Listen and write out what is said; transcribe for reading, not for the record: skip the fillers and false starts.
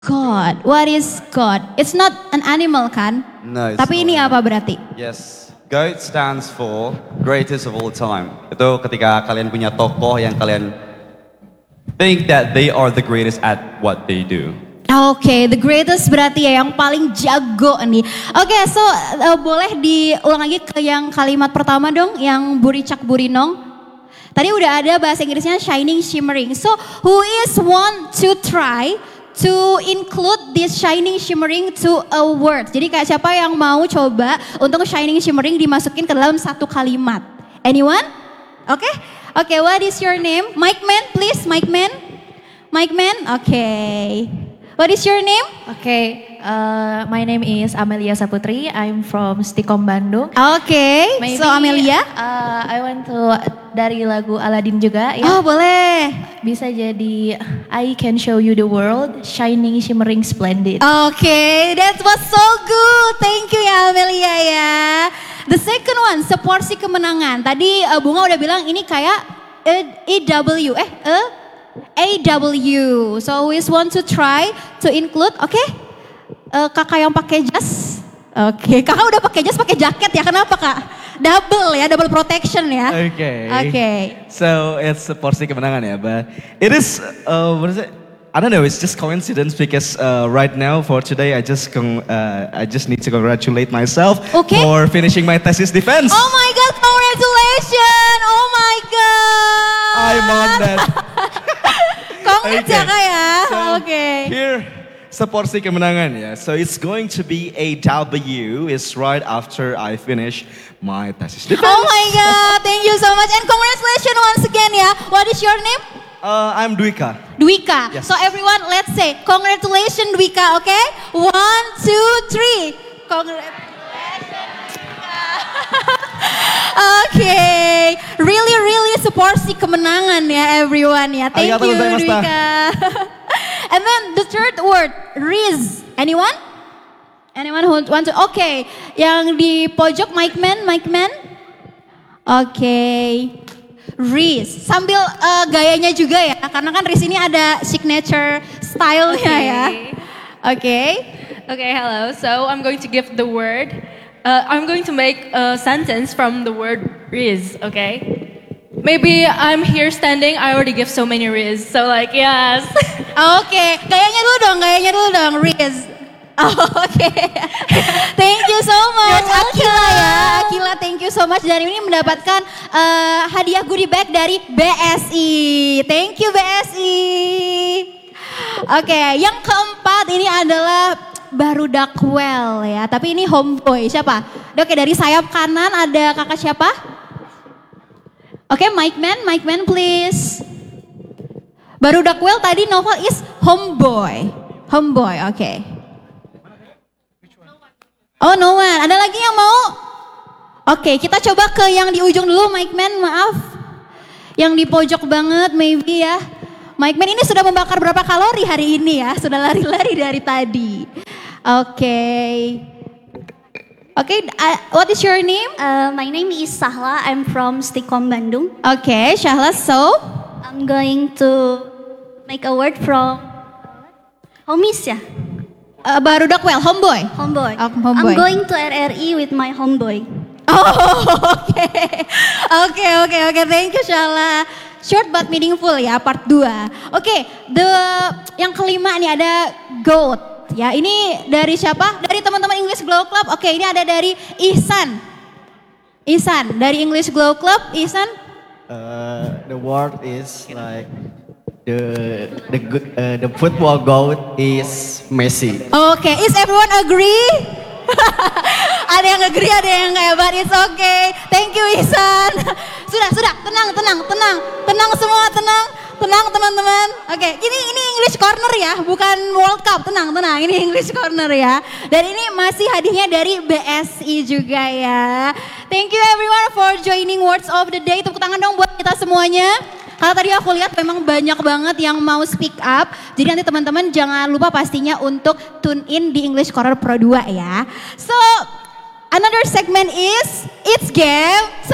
God. What is God? It's not an animal kan? No, it's Tapi not ini an apa berarti? Yes. GOAT stands for greatest of all time. Itu ketika kalian punya tokoh yang kalian think that they are the greatest at what they do. Oke, the greatest berarti ya yang paling jago nih. Oke, so boleh diulang lagi ke yang kalimat pertama dong, yang buricak burinong. Tadi udah ada bahasa Inggrisnya shining, shimmering. So, who is want to try to include this shining, shimmering to a word? Jadi kayak siapa yang mau coba untuk shining, shimmering dimasukin ke dalam satu kalimat? Anyone? Oke? Oke, what is your name? Mike Man, please, Mike Man. Mike Man, oke. What is your name? Okay, my name is Amelia Saputri. I'm from Stikom Bandung. Oke, so Amelia. I want to dari lagu Aladdin juga ya. Oh boleh. Bisa jadi I can show you the world, shining, shimmering, splendid. Oke, that was so good. Thank you ya Amelia ya. The second one, seporsi kemenangan. Tadi Bunga udah bilang ini kayak AW. So always want to try to include, oke? Kakak yang pakai jas. Oke, kakak udah pakai jas, pakai jaket ya. Kenapa kak? Double ya, double protection ya. Okay. So it's a porsi kemenangan ya, but it is what is it? I don't know. It's just coincidence because right now for today I just need to congratulate myself for finishing my thesis defense. Oh my God, congratulations! Oh my God. I'm on that. Congrats ya kak ya. Oke. Here, seporsi kemenangan ya. So it's going to be a W. It's right after I finish my thesis defense. Oh my God, thank you so much and congratulations once again ya. What is your name? I'm Dwika. Dwika. Yes. So everyone, let's say congratulations Dwika, okay? 1, 2, 3. Congratulations Dwika. Okay, really seporsi kemenangan ya everyone ya. Thank you Dwika. And then the third word, Riz. Anyone? Anyone who want to? Okay, yang di pojok Mike Man. Okay. Riz, sambil gayanya juga ya, karena kan Riz ini ada signature style-nya ya. Okay, hello. So I'm going to give the word. I'm going to make a sentence from the word Riz. Okay. Maybe I'm here standing. I already give so many Riz. So like yes. Okay, gayanya dulu dong, Riz. Oke. Thank you so much Akila ya. Akila, thank you so much. Dan ini mendapatkan hadiah goodie bag dari BSI. Thank you BSI. Oke, yang keempat ini adalah Barudakwel ya. Tapi ini homeboy. Siapa? Oke, dari sayap kanan ada kakak siapa? Oke, Mike Man please. Barudakwel tadi novel is homeboy. Oke. Oh no one, ada lagi yang mau? Oke, kita coba ke yang di ujung dulu, Mike Man, maaf. Yang di pojok banget, maybe ya. Mike Man ini sudah membakar berapa kalori hari ini ya? Sudah lari-lari dari tadi. Oke, what is your name? My name is Sahla, I'm from Stikom Bandung. Oke, Sahla, so? I'm going to make a word from homies ya? Barudakwel, homeboy. Homeboy. Homeboy. I'm going to RRI with my homeboy. Oke. Thank you Shala. Short but meaningful ya, part 2. Oke, yang kelima nih ada GOAT. Ya, ini dari siapa? Dari teman-teman English Glow Club. Oke, ini ada dari Ihsan. Dari English Glow Club, Ihsan. The word is like the football goat is Messi. Oke, is everyone agree? Ada yang agree, ada yang enggak, but it's okay. Thank you Ihsan. Sudah, tenang semua, tenang teman-teman. Oke, ini English Corner ya, bukan World Cup. Tenang, ini English Corner ya. Dan ini masih hadiahnya dari BSI juga ya. Thank you everyone for joining Words of the Day. Tepuk tangan dong buat kita semuanya. Karena tadi aku lihat memang banyak banget yang mau speak up. Jadi nanti teman-teman jangan lupa pastinya untuk tune in di English Corner Pro 2 ya. So, another segment is It's Game.